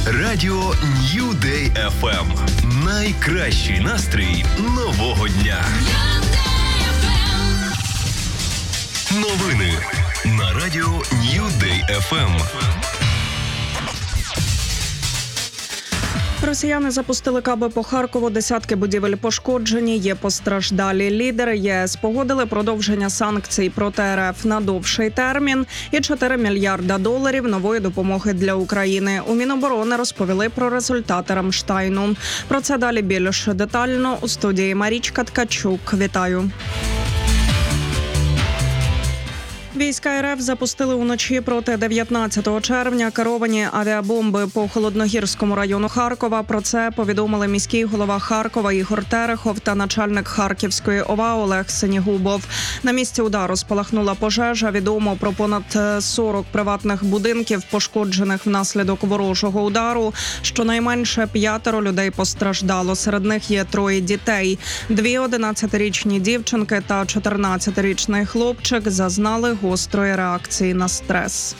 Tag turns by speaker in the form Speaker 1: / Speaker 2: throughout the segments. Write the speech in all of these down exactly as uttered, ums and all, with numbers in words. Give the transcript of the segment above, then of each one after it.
Speaker 1: Радіо New Day еф ем. Найкращий настрій нового дня. Новини на Радіо New Day еф ем.
Speaker 2: Росіяни запустили каби по Харкову, десятки будівель пошкоджені, є постраждалі. Лідери ЄС погодили продовження санкцій проти РФ на довший термін і чотири мільярда доларів нової допомоги для України. У Міноборони розповіли про результати Рамштайну. Про це далі більш детально у студії Марічка Ткачук. Вітаю. Війська РФ запустили уночі проти дев'ятнадцятого червня керовані авіабомби по Холодногірському району Харкова. Про це повідомили міський голова Харкова Ігор Терехов та начальник Харківської ОВА Олег Синігубов. На місці удару спалахнула пожежа. Відомо про понад сорок приватних будинків, пошкоджених внаслідок ворожого удару. Щонайменше п'ятеро людей постраждало. Серед них є троє дітей. Дві одинадцятирічні дівчинки та чотирнадцятирічний хлопчик зазнали гострої реакції на стрес.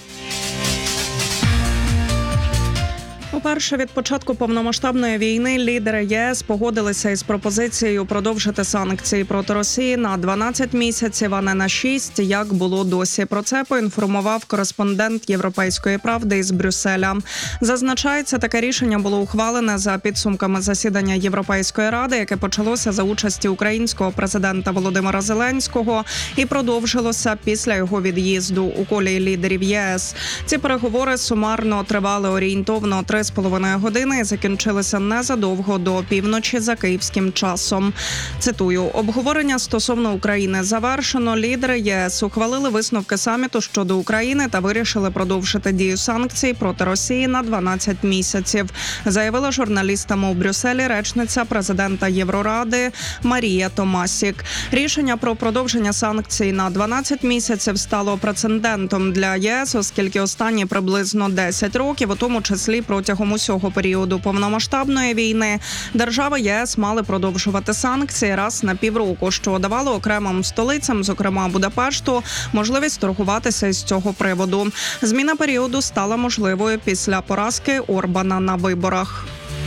Speaker 2: Уперше від початку повномасштабної війни лідери ЄС погодилися із пропозицією продовжити санкції проти Росії на дванадцять місяців, а не на шість, як було досі. Про це поінформував кореспондент «Європейської правди» із Брюсселя. Зазначається, таке рішення було ухвалене за підсумками засідання Європейської ради, яке почалося за участі українського президента Володимира Зеленського і продовжилося після його від'їзду у колі лідерів ЄС. Ці переговори сумарно тривали орієнтовно три з половиною години і закінчилися незадовго до півночі за київським часом. Цитую: «Обговорення стосовно України завершено. Лідери ЄС ухвалили висновки саміту щодо України та вирішили продовжити дію санкцій проти Росії на дванадцять місяців», заявила журналістам у Брюсселі речниця президента Євроради Марія Томасік. Рішення про продовження санкцій на дванадцять місяців стало прецедентом для ЄС, оскільки останні приблизно десять років, у тому числі протягом усього періоду повномасштабної війни, держави ЄС мали продовжувати санкції раз на півроку, що давало окремим столицям, зокрема Будапешту, можливість торгуватися із цього приводу. Зміна періоду стала можливою після поразки Орбана на виборах.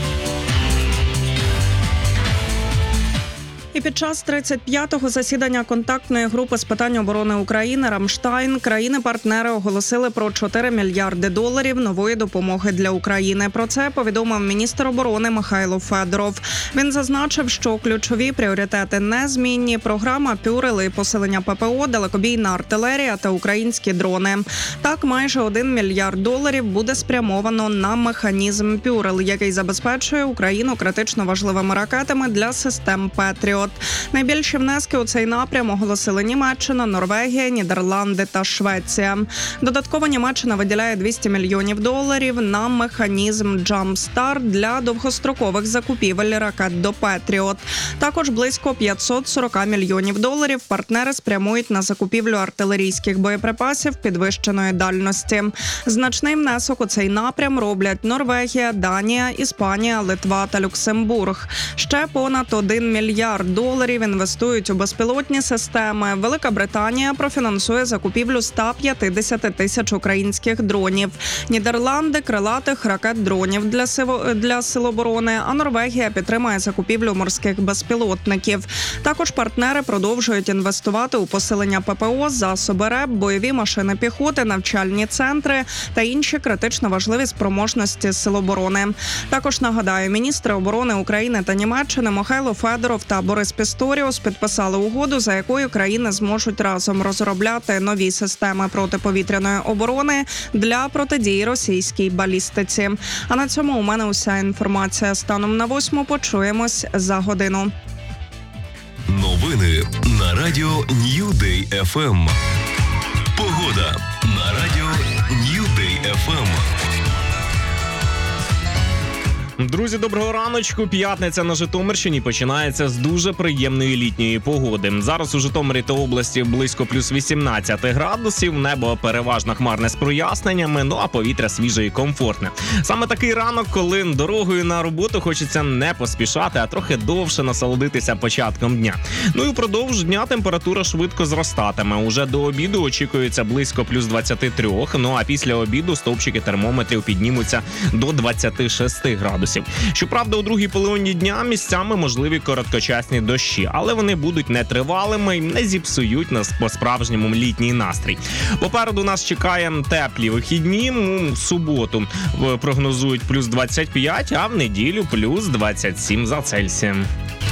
Speaker 2: І під час тридцять п'ятого засідання контактної групи з питань оборони України «Рамштайн» країни-партнери оголосили про чотири мільярди доларів нової допомоги для України. Про це повідомив міністр оборони Михайло Федоров. Він зазначив, що ключові пріоритети незмінні: програма «Пюрел» і посилення ППО, далекобійна артилерія та українські дрони. Так, майже один мільярд доларів буде спрямовано на механізм «Пюрел», який забезпечує Україну критично важливими ракетами для систем «Петріот». Найбільші внески у цей напрям оголосили Німеччина, Норвегія, Нідерланди та Швеція. Додатково Німеччина виділяє двісті мільйонів доларів на механізм «Джампстарт» для довгострокових закупівель ракет до «Петріот». Також близько п'ятсот сорок мільйонів доларів партнери спрямують на закупівлю артилерійських боєприпасів підвищеної дальності. Значний внесок у цей напрям роблять Норвегія, Данія, Іспанія, Литва та Люксембург. Ще понад один мільярд доларів інвестують у безпілотні системи. Велика Британія профінансує закупівлю ста п'ятдесят тисяч українських дронів. Нідерланди – крилатих ракет-дронів для сил, для сил оборони, а Норвегія підтримує закупівлю морських безпілотників. Також партнери продовжують інвестувати у посилення ППО, засоби РЕБ, бойові машини піхоти, навчальні центри та інші критично важливі спроможності сил оборони. Також нагадаю, міністри оборони України та Німеччини Михайло Федоров та Борис Пісторіус підписали угоду, за якою країни зможуть разом розробляти нові системи протиповітряної оборони для протидії російській балістиці. А на цьому у мене уся інформація. Станом на восьму почуємось за годину.
Speaker 1: Новини на Радіо New Day еф ем. Погода на Радіо New Day еф ем.
Speaker 3: Друзі, доброго раночку. П'ятниця на Житомирщині починається з дуже приємної літньої погоди. Зараз у Житомирі та області близько плюс вісімнадцять градусів, небо переважно хмарне з проясненнями, ну а повітря свіже і комфортне. Саме такий ранок, коли дорогою на роботу хочеться не поспішати, а трохи довше насолодитися початком дня. Ну і впродовж дня температура швидко зростатиме. Уже до обіду очікується близько плюс двадцять три, ну а після обіду стовпчики термометрів піднімуться до двадцять шість градусів. Щоправда, у другій половині дня місцями можливі короткочасні дощі, але вони будуть нетривалими і не зіпсують нас по-справжньому літній настрій. Попереду нас чекає теплі вихідні. В суботу прогнозують плюс двадцять п'ять, а в неділю плюс двадцять сім за Цельсієм.